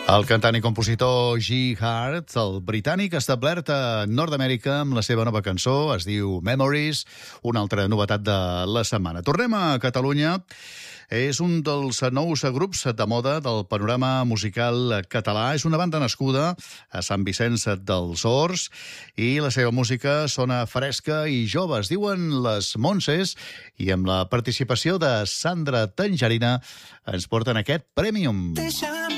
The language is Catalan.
El cantant i compositor G. Hart, el britànic establert a Nord-Amèrica amb la seva nova cançó, es diu Memories, una altra novetat de la setmana. Tornem a Catalunya. És un dels nous grups de moda del panorama musical català. És una banda nascuda a Sant Vicenç dels Horts i la seva música sona fresca i jove. Es diuen Les Montses i amb la participació de Sandra Tangerina ens porten aquest Premium.